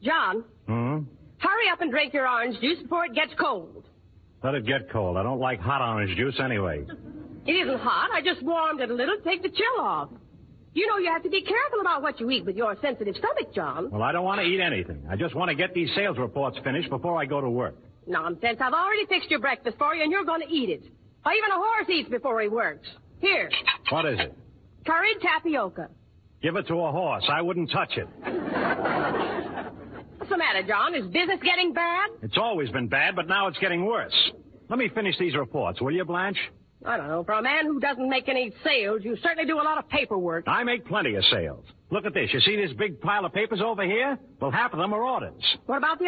John, hurry up and drink your orange juice before it gets cold. Let it get cold. I don't like hot orange juice anyway. It isn't hot. I just warmed it a little to take the chill off. You know you have to be careful about what you eat with your sensitive stomach, John. Well, I don't want to eat anything. I just want to get these sales reports finished before I go to work. Nonsense. I've already fixed your breakfast for you, and you're going to eat it. Or even a horse eats before he works. Here. What is it? Curried tapioca. Give it to a horse. I wouldn't touch it. What's the matter, John? Is business getting bad? It's always been bad, but now it's getting worse. Let me finish these reports, will you, Blanche? I don't know. For a man who doesn't make any sales, you certainly do a lot of paperwork. I make plenty of sales. Look at this. You see this big pile of papers over here? Well, half of them are orders. What about the